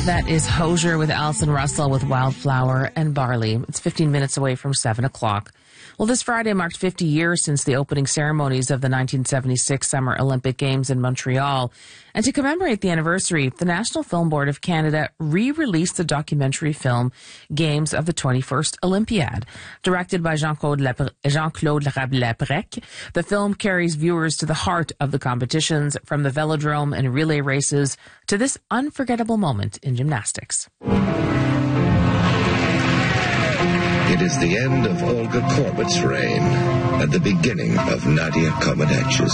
That is Hozier with Alison Russell with Wildflower and Barley. It's 15 minutes away from 7 o'clock. Well, this Friday marked 50 years since the opening ceremonies of the 1976 Summer Olympic Games in Montreal. And to commemorate the anniversary, the National Film Board of Canada re-released the documentary film Games of the 21st Olympiad. Directed by Jean-Claude Labrec, the film carries viewers to the heart of the competitions, from the velodrome and relay races to this unforgettable moment in gymnastics. It is the end of Olga Korbat's reign and the beginning of Nadia Comaneci's.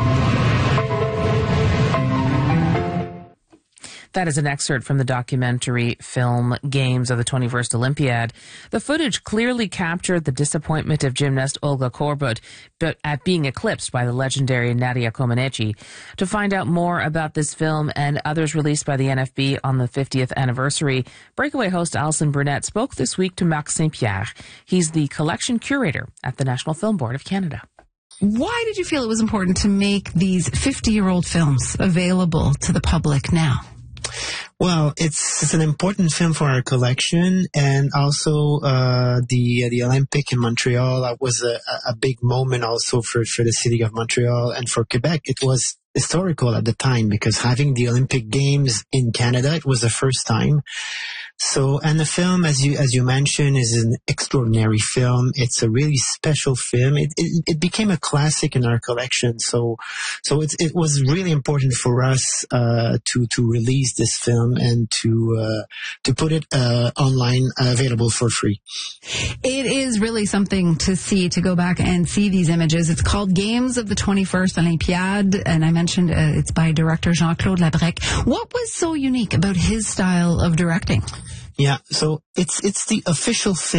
That is an excerpt from the documentary film Games of the 21st Olympiad. The footage clearly captured the disappointment of gymnast Olga Korbat at being eclipsed by the legendary Nadia Comaneci. To find out more about this film and others released by the NFB on the 50th anniversary, Breakaway host Alison Burnett spoke this week to Marc Saint-Pierre. He's the collection curator at the National Film Board of Canada. Why did you feel it was important to make these 50-year-old films available to the public now? Well, it's an important film for our collection, and also the Olympic in Montreal was a big moment also for the city of Montreal and for Quebec. It was historical at the time because having the Olympic Games in Canada, it was the first time. So, and the film, as you mentioned, is an extraordinary film. It's a really special film. It became a classic in our collection. So it was really important for us to release this film and to put it online, available for free. It is really something to see, to go back and see these images. It's called Games of the 21st Olympiad, and I mentioned it's by director Jean-Claude Labrec. What was so unique about his style of directing? Yeah, so it's the official film